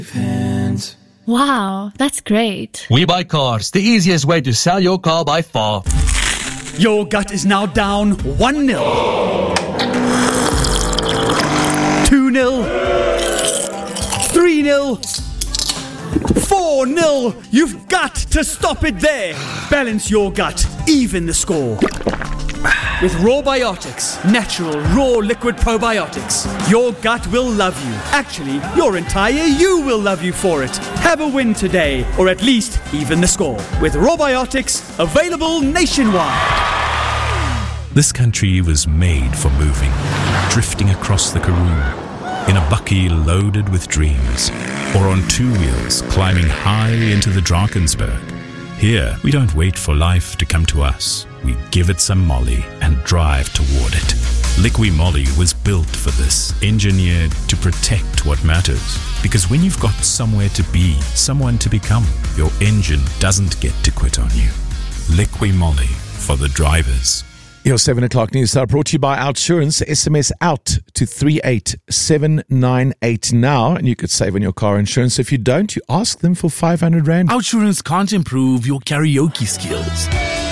Wow, that's great. We Buy Cars, the easiest way to sell your car by far. Your gut is now down 1-0. 2-0. 3-0. 4-0. You've got to stop it there. Balance your gut. Even the score. With Rawbiotics, natural, raw liquid probiotics, your gut will love you. Actually, your entire you will love you for it. Have a win today, or at least even the score. With Rawbiotics, available nationwide. This country was made for moving, drifting across the Karoo, in a bakkie loaded with dreams, or on two wheels climbing high into the Drakensberg. Here, we don't wait for life to come to us. We give it some Molly and drive toward it. Liqui Moly was built for this, engineered to protect what matters. Because when you've got somewhere to be, someone to become, your engine doesn't get to quit on you. Liqui Moly for the drivers. Your 7 o'clock news are brought to you by Outsurance. SMS out to 38798 now, and you could save on your car insurance. If you don't, you ask them for 500 Rand. Outsurance can't improve your karaoke skills,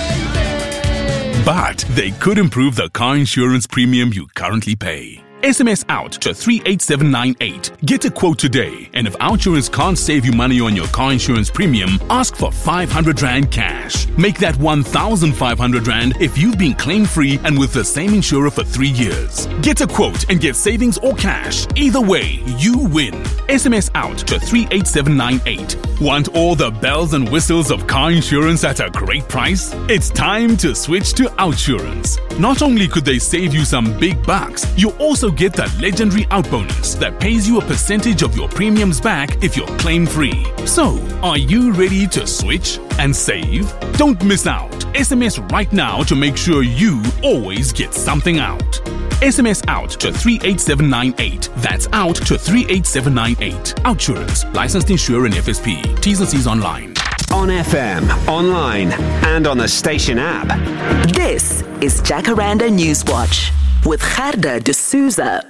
but they could improve the car insurance premium you currently pay. SMS out to 38798. Get a quote today, and if Outsurance can't save you money on your car insurance premium, ask for 500 Rand cash. Make that 1,500 Rand if you've been claim-free and with the same insurer for 3 years. Get a quote and get savings or cash. Either way, you win. SMS out to 38798. Want all the bells and whistles of car insurance at a great price? It's time to switch to Outsurance. Not only could they save you some big bucks, you also get the legendary out bonus that pays you a percentage of your premiums back if you're claim-free. So, are you ready to switch and save? Don't miss out. SMS right now to make sure you always get something out. SMS out to 38798. That's out to 38798. Outsurance. Licensed insurer and FSP. T's and C's online. On FM, online, and on the station app. This is Jacaranda Newswatch with Gerda de Souza.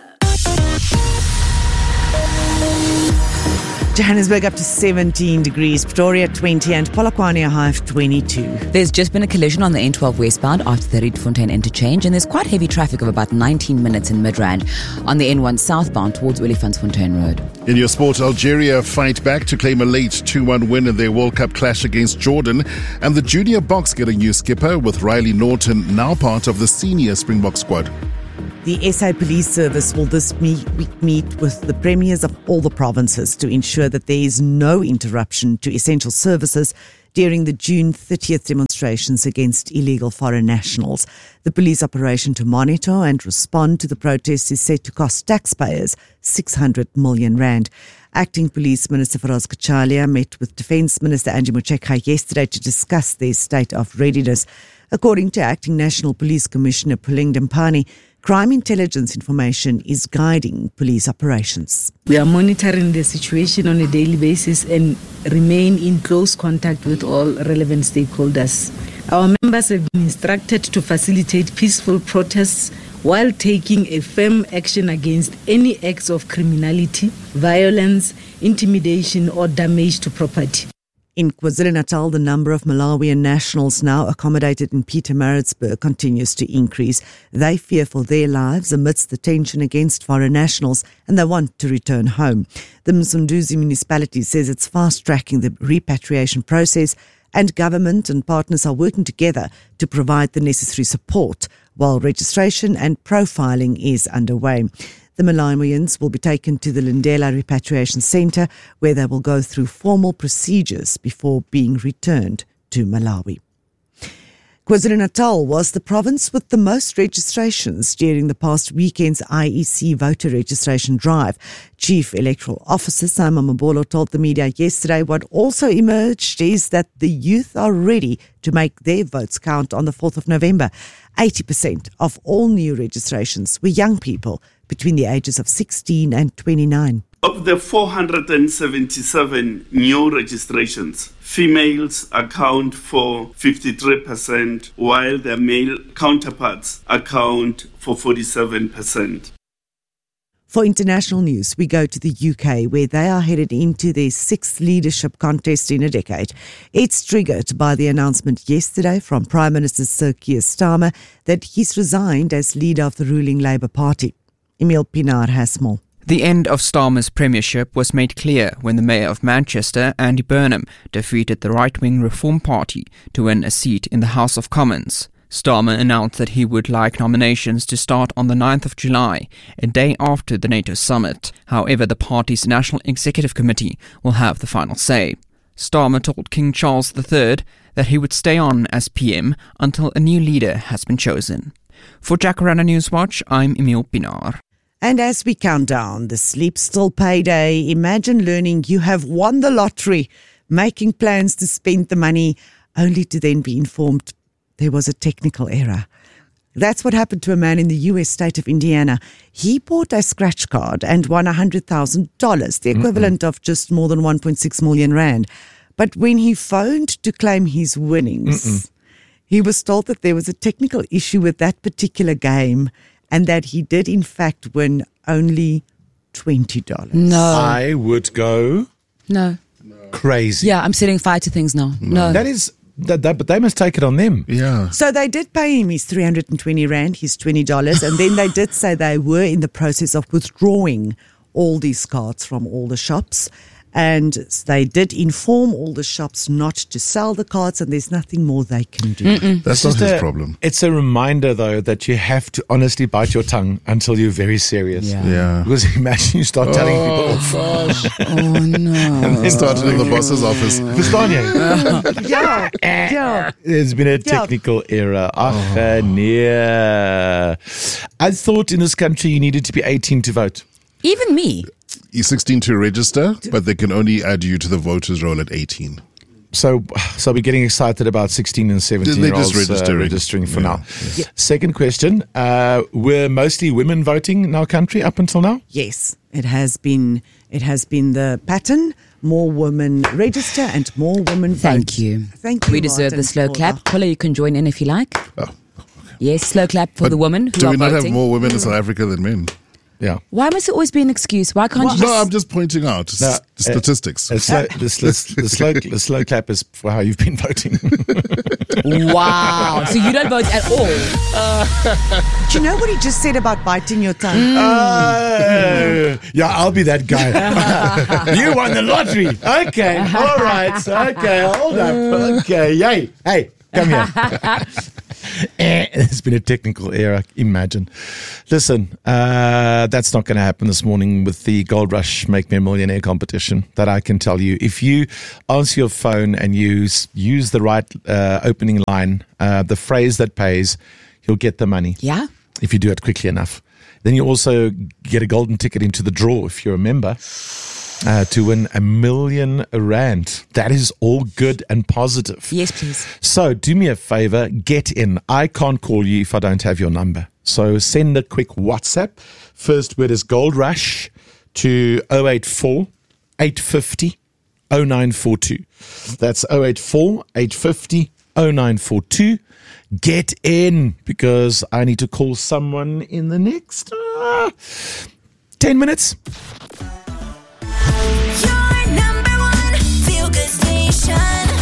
Johannesburg up to 17 degrees, Pretoria 20 and Polokwane a high of 22. There's just been a collision on the N12 westbound after the Rietfontein interchange, and there's quite heavy traffic of about 19 minutes in Midrand on the N1 southbound towards Olifantsfontein Road. In your sport, Algeria fight back to claim a late 2-1 win in their World Cup clash against Jordan, and the junior box get a new skipper with Riley Norton now part of the senior Springbok squad. The SA Police Service will this week meet with the premiers of all the provinces to ensure that there is no interruption to essential services during the June 30th demonstrations against illegal foreign nationals. The police operation to monitor and respond to the protests is set to cost taxpayers 600 million rand. Acting Police Minister Faraz Kachalia met with Defence Minister Angie Motshekga yesterday to discuss their state of readiness. According to Acting National Police Commissioner Puleng Dempani, crime intelligence information is guiding police operations. We are monitoring the situation on a daily basis and remain in close contact with all relevant stakeholders. Our members have been instructed to facilitate peaceful protests while taking a firm action against any acts of criminality, violence, intimidation or damage to property. In KwaZulu-Natal, the number of Malawian nationals now accommodated in Pietermaritzburg continues to increase. They fear for their lives amidst the tension against foreign nationals, and they want to return home. The Msunduzi municipality says it's fast-tracking the repatriation process, and government and partners are working together to provide the necessary support while registration and profiling is underway. The Malawians will be taken to the Lindela Repatriation Centre, where they will go through formal procedures before being returned to Malawi. KwaZulu-Natal was the province with the most registrations during the past weekend's IEC voter registration drive. Chief Electoral Officer Simon Mabolo told the media yesterday what also emerged is that the youth are ready to make their votes count on the 4th of November. 80% of all new registrations were young people between the ages of 16 and 29. Of the 477 new registrations, females account for 53%, while their male counterparts account for 47%. For international news, we go to the UK, where they are headed into their 6th leadership contest in a decade. It's triggered by the announcement yesterday from Prime Minister Sir Keir Starmer that he's resigned as leader of the ruling Labour Party. Emil Pinar has more. The end of Starmer's premiership was made clear when the Mayor of Manchester, Andy Burnham, defeated the right-wing Reform Party to win a seat in the House of Commons. Starmer announced that he would like nominations to start on the 9th of July, a day after the NATO summit. However, the party's National Executive Committee will have the final say. Starmer told King Charles III that he would stay on as PM until a new leader has been chosen. For Jacaranda Newswatch, I'm Emil Pinar. And as we count down the Sleep Still Payday, imagine learning you have won the lottery, making plans to spend the money, only to then be informed there was a technical error. That's what happened to a man in the US state of Indiana. He bought a scratch card and won $100,000, the equivalent of just more than 1.6 million rand. But when he phoned to claim his winnings, he was told that there was a technical issue with that particular game, and that he did, in fact, win only $20. No. I would go No. crazy. Yeah, I'm setting fire to things now. No. That is, but they must take it on them. Yeah. So they did pay him his 320 rand, his $20, and then they did say they were in the process of withdrawing all these cards from all the shops. And they did inform all the shops not to sell the cards, and there's nothing more they can do. That's not his problem. It's a reminder, though, that you have to honestly bite your tongue until you're very serious. Yeah. Because imagine you start telling people off. Oh, no. And They started in the boss's office. Verstaan jy? Yeah. There's been a technical error. Ach, nee. I thought in this country you needed to be 18 to vote. Even me. You're 16 to register, but they can only add you to the voters roll at 18. So we're getting excited about 16 and 17 They're just year olds registering for now. Yeah. Second question, were mostly women voting in our country up until now? Yes, it has been the pattern. More women register and more women vote. Thank you. Thank you, We deserve Martin, the slow for clap. Paula, you can join in if you like. Oh. Yes, slow clap for But the women who do are we not voting. have more women in South Africa than men? Yeah. Why must it always be an excuse? Why can't you No, just... I'm just pointing out the statistics. The slow clap is for how you've been voting. Wow. So you don't vote at all? Do you know what he just said about biting your tongue? Yeah, I'll be that guy. You won the lottery. Okay, all right. Okay, hold up. Okay, yay. Hey, come here. There's been a technical error. Imagine. Listen, that's not going to happen this morning with the Gold Rush Make Me a Millionaire competition. That I can tell you. If you answer your phone and use the right opening line, the phrase that pays, you'll get the money. Yeah. If you do it quickly enough. Then you also get a golden ticket into the draw if you're a member. To win R1 million. That is all good and positive. Yes, please. So do me a favor, get in. I can't call you if I don't have your number. So send a quick WhatsApp. First word is Gold Rush to 084 850 0942. That's 084 850 0942. Get in, because I need to call someone in the next 10 minutes. Your number one feel-good station.